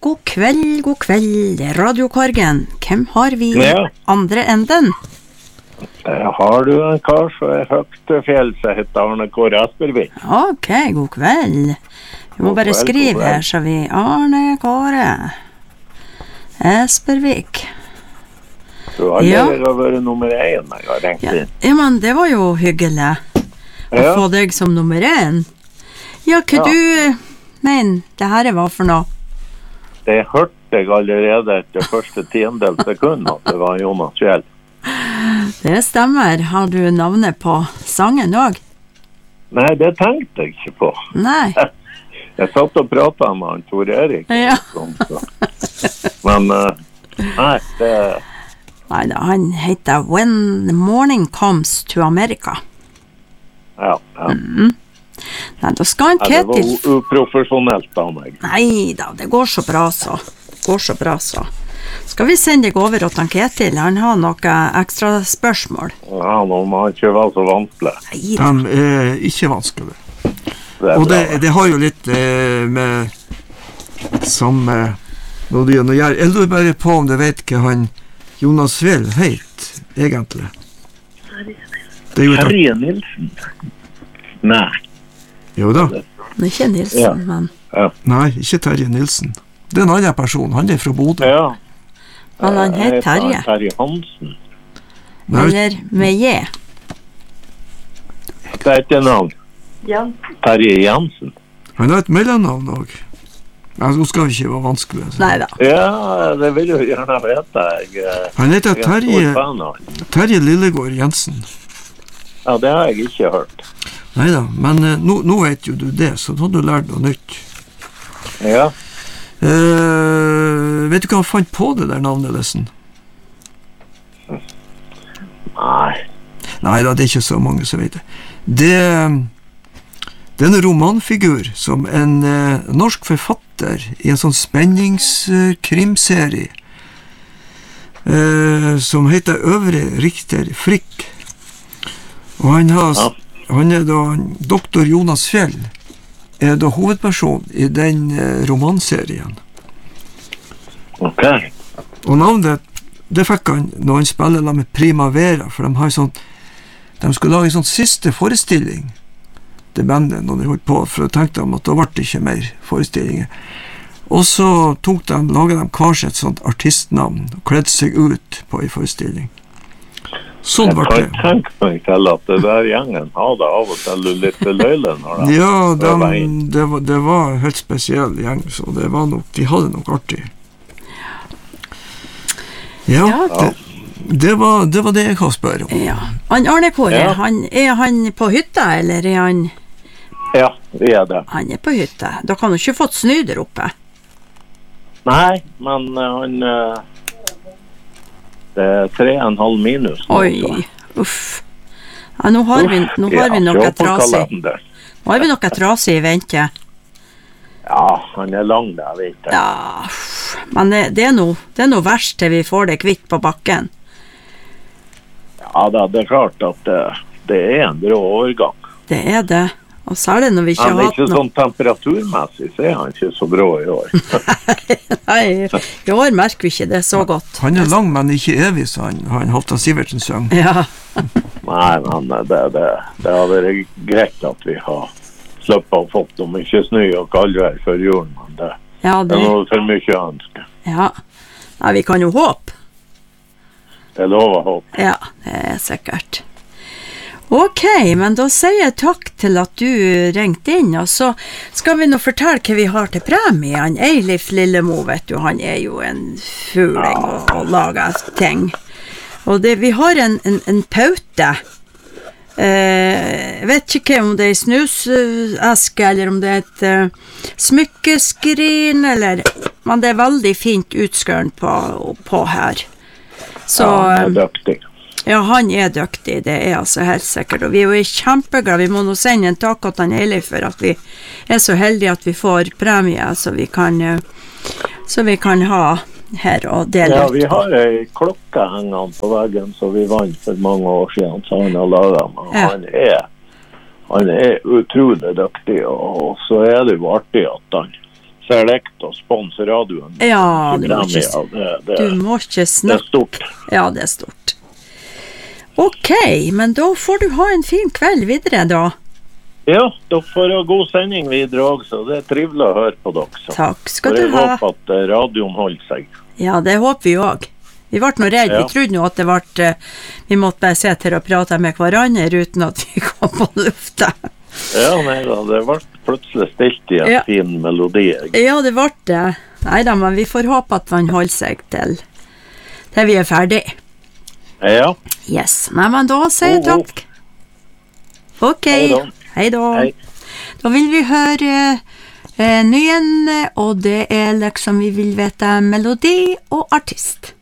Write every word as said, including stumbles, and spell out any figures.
God kveld, god kveld, det er radiokorgen. Hvem har vi Ja. andre enden? Der har du en kar som er høyt til fjell, som heter Arne Kåre Aspervik. Ok, god kveld. Vi må God bare kveld, skrive god kveld. her, så vi Arne Kåre Aspervik. Du har Ja. allerede vært nummer én, jeg har ringt Ja, inn. ja, men det var jo hyggelig å Ja. få deg som nummer én. Ja, hva Ja. du mener det her var for noe? Det hørte jeg allerede etter første tiendel sekund at det var Jonas Fjell. Det stemmer. Har du navnet på sangen også? Nei, det tenkte jeg ikke på. Nei. Jeg satt og pratet med han, Tor Erik. Ja. Sånn, så. Men, eh, nei, det... Nei da, han heter When the Morning Comes to America. Ja, ja. Nei, da skal han Nei, det var Ketil... u- uprofesjonelt av meg. Nei da, det går så bra så. Det går så bra så. Skal vi sende deg over til han Ketil? Han har noe ekstra spørsmål. Ja, nå må han ikke være så vanskelig. Nei da. De er ikke vanskelig. Det er Og bra. det, det har jo litt eh, med samme melodien å gjøre. Jeg lurer bare på om du vet hva han Jonas Fjell heit, egentlig. Det er jo et, Terje Nilsen? Nei. jo da. Det er ikke Nilsen, Ja. men... Nei, ikke Terje Nilsen. Det er en annen person. Han er fra Bodø. Ja. Men han Jeg heter heter Terje. Terje Hansen. Nei, Eller med J. Det er ikke navn. Terje Jansen. han har et mellomnavn òg. Nå skal vi ikke være vanskelig. Altså. Nei da. Ja, det vil du gjerne vite. Jeg, eh, Han heter jeg er stor Terje, fan av han. Terje Lillegård Jensen. Ja, det har jeg ikke hørt. Neida, men eh, nå, nå vet jo du det, så nå har du lært noe nytt. Ja. Eh, vet du hva han fant på det der navnet, Lesen? Nei. Nei da, det er ikke så mange som vet det. Det, det er en romanfigur som en eh, norsk forfatter i en sånn spenningskrimserie eh, som heter Øvre Richter Frikk. Og han, har, Ja. han er da doktor Jonas Fjell er da hovedperson i den eh, romanserien. Ok. Og navnet, det fikk han når han spiller la med Primavera, for de har sånn, de skulle lage en sånn siste forestilling til bandet når de holdt på, for da tenkte de at da ble det ikke mer forestillinger. Og så tok de, laget de hver sitt sånt artistnavn, og kledde seg ut på en forestilling. Sånn Jeg ble kan det. tenke meg til at det der gjengen har det av og til litt løyle når de Ja, de, øver inn. det, var, det var en helt spesiell gjeng, så det var nok, de hadde nok artig. Ja, Ja. det, det, var, det var det jeg har spørt om. Ja. Han Arne Kåre, Ja. han, er han på hytta, eller er han... Ja, vi er det. Han er på hytta. Da kan han ikke fått snø der oppe. Nei, men eh, han... eh, det er tre og en halv minus. nå, Oi, så. uff. Ja, nå har vi, nå har vi Ja, noe se på trasig. kalender. Nå har vi noe trasig i vente. Ja, han er lang der, vet jeg. Ja, uff. Men det, det er noe, det er noe verst til vi får det kvitt på bakken. Ja, da, det er klart at det, det er en brå overgang. Det er det. Og særlig når vi ikke Han har er hatt ikke noe. sånn temperaturmessig, så er han ikke så brå i år. Nei, i år merker vi ikke det så godt. Han er lang, men ikke evig, så han, han Halvdan Sivertsen sang. Ja, Nei, men det, det, det har vært greit at vi har sluppet å fått om ikke snø og kaldvær før julen, men det, ja, det det, er noe for mye å ønske. ja. Nei, vi kan jo håpe. Det lover håp. Ja, det er sikkert. Ok, men da sier jeg takk til at du ringte inn, og så skal vi nå fortelle hva vi har til premie. Han Eilif Lillemo, vet du, han er jo en fuling og, og lager ting. Og det, vi har en, en, en paute. Eh, jeg vet ikke om det er snuseske, eller om det er et uh, smykkeskrin, eller, men det er veldig fint utskøren på, på her. Så... Ja, han eh, er dyktig. Ja, han er dyktig, det er altså helt sikkert, og vi er jo kjempeglade. Vi må nå sende en takk til han Eilif for at vi er så heldige at vi får premie, så vi kan, eh, så vi kan ha her og dele Ja, ut. vi har ei klokke hengende på veggen som vi vant for mange år siden, så han har laget. Men Ja. han, er, han er utrolig dyktig, og så er det jo artig at han select og sponse radioen. Ja, du må Premie, ikke, det, det, du må ikke det er snakke. stort. Ja, det er stort. Ok, men da får du ha en fin kveld videre da. Ja, dere får ha god sending videre også. Det er trivelig å høre på dere. Så. Takk skal For du jeg ha. håper at eh, radioen holder seg. Ja, det håper vi også. Vi ble nå redd, Ja. vi trodde nå at det ble, eh, vi måtte bare sitte her og prate med hverandre uten at vi kom på lufta. Ja, nei da, det ble plutselig stilt i en Ja. fin melodi. Ja, det ble det. Neida, men vi får håpe at man holder seg til, til vi er ferdig. Ja, Yes, nei, men da sier jeg God, god. takk. Ok, Hei da. hei da. hei. Da vil vi høre eh, nyen, og det er liksom vi vil vite melodi og artist.